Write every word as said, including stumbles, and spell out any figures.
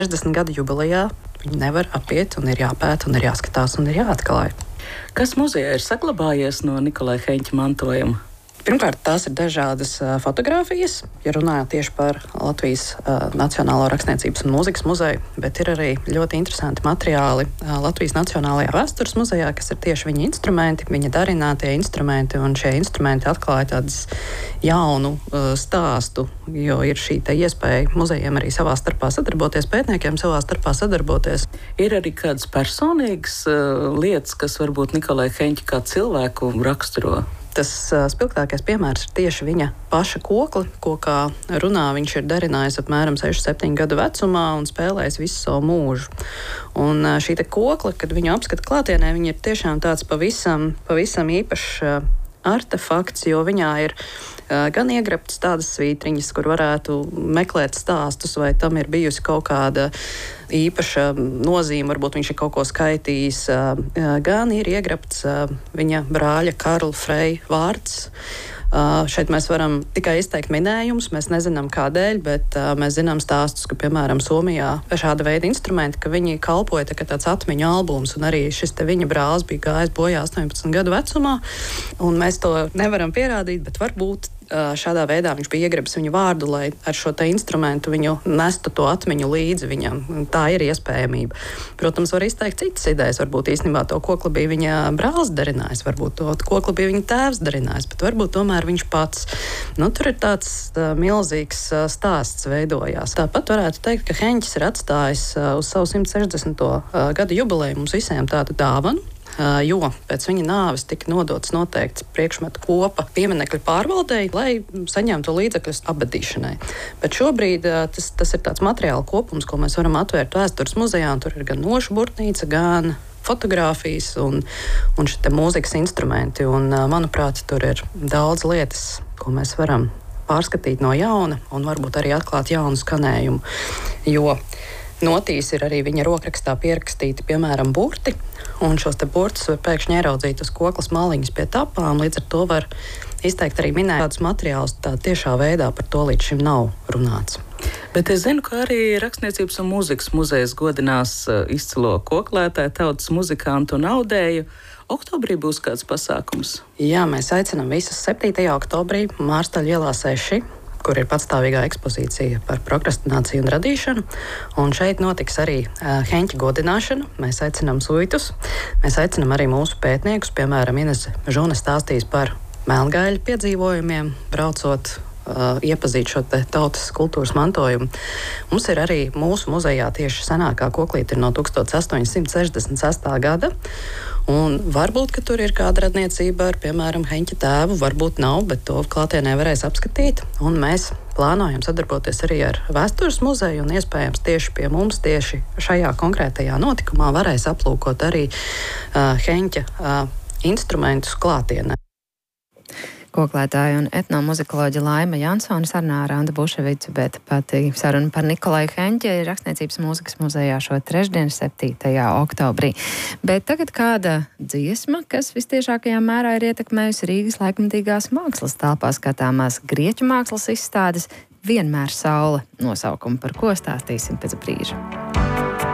sešdesmit gadu jubilejā viņu nevar apiet, un ir jāpēta, un ir jāskatās, un ir jāatklāj. Kas muzejā ir saglabājies no Nikolaja Heņķa mantojuma? Pirmkārt, tās ir dažādas uh, fotogrāfijas, ja runājot tieši par Latvijas uh, Nacionālo rakstniecības un mūzikas muzeju, bet ir arī ļoti interesanti materiāli uh, Latvijas Nacionālajā vēstures muzejā, kas ir tieši viņa instrumenti, viņa darinātie instrumenti, un šie instrumenti atklāja tādas jaunu uh, stāstu, jo ir šī te iespēja muzejiem arī savā starpā sadarboties, pētniekiem savā starpā sadarboties. Ir arī kādas personīgas uh, lietas, kas varbūt Nikolaja Heņķa kā cilvēku raksturo? Tas uh, spilgtākais piemērs ir tieši viņa paša kokli, ko, kā runā, viņš ir darinājis apmēram sešu septiņu gadu vecumā un spēlējis visu savu mūžu. Un uh, šī te kokla, kad viņu apskata klātienē, viņa ir tiešām tāds pavisam, pavisam īpašs uh, artefakts, jo viņā ir uh, gan iegrabtas tādas svītriņas, kur varētu meklēt stāstus, vai tam ir bijusi kaut kāda īpaša nozīme, varbūt viņš ir kaut ko skaitījis, uh, gan ir iegrabts uh, viņa brāļa Karla Freja vārds. Uh, šeit mēs varam tikai izteikt minējumus, mēs nezinām kādēļ, bet uh, mēs zinām stāstus, ka, piemēram, Somijā šāda veida instrumenti, ka viņi kalpoja tā kā tāds atmiņu albums, un arī šis te viņa brālis bija gājis bojā astoņpadsmit gadu vecumā, un mēs to nevaram pierādīt, bet varbūt uh, šādā veidā viņš bija iegrabis viņu vārdu, lai ar šo te instrumentu viņu nestu to atmiņu līdzi viņam. Tā ir iespējamība. Protams, var izteikt citas idejas, varbūt īstenībā to kokli bija viņa brālis darinājis, varbūt to kokli bija viņa tēvs darinājis, bet varbūt tomēr viņš pats. Nu, tur ir tāds uh, milzīgs uh, stāsts veidojās. Tāpat varētu teikt, ka Heņķis ir atstājis uh, uz savu simt sešdesmito Uh, gada jubileju mums visiem tādu dāvanu, uh, jo pēc viņa nāves tika nodots noteikts priekšmetu kopa pieminekļu pārvaldei, lai saņemtu līdzekļus apbedīšanai. Bet šobrīd uh, tas, tas ir tāds materiāla kopums, ko mēs varam atvērt vēstures muzejā, un tur ir gan nošu burtnīca, gan fotogrāfijas un, un šie mūzikas instrumenti. Un, manuprāt, tur ir daudz lietas, ko mēs varam pārskatīt no jauna un varbūt arī atklāt jaunu skanējumu. Jo notīs ir arī viņa rokrakstā pierakstīti, piemēram, burti, un šos te burtus var pēkšņi ieraudzīt uz koklas maliņas pie tapām, līdz ar to var izteikt arī minēt tādus materiālus, tā tiešā veidā par to līdz šim nav runāts. Bet es zinu, ka arī Rakstniecības un mūzikas muzejs godinās izcilo koklētāju, tautas muzikantu un audēju. Oktobrī būs kāds pasākums? Jā, mēs aicinām visus septītajā oktobrī Mārstaļu ielā seši, kur ir patstāvīgā ekspozīcija par prokrastināciju un radīšanu. Un šeit notiks arī uh, Heņķa godināšana. Mēs aicinām suitus, mēs aicinām arī mūsu pētniekus, piemēram, Inese Žune stāstīs par melngaiļu piedzīvojumiem, braucot Uh, iepazīt šo tautas kultūras mantojumu. Mums ir arī mūsu muzejā tieši senākā koklīte ir no tūkstoš astoņsimt sešdesmit sestā gada, un varbūt, ka tur ir kāda radniecība ar, piemēram, Heņķa tēvu, varbūt nav, bet to klātienē varēs apskatīt, un mēs plānojam sadarboties arī ar vēstures muzeju, un iespējams tieši pie mums, tieši šajā konkrētajā notikumā varēs aplūkot arī uh, Heņķa uh, instrumentus klātienē. Koklētāja un etnomuzikoloģe Laima Jansone sarunā ar Andu Buševicu, bet pati saruna par Nikolaju Heņķi ir Rakstniecības mūzikas muzejā šo trešdienu, septītajā oktobrī. Bet tagad kāda dziesma, kas vistiešākajā mērā ir ietekmējusi Rīgas laikmatīgās mākslas telpā skatāmās grieķu mākslas izstādes Vienmēr saule nosaukumu, par ko stāstīsim pēc brīža.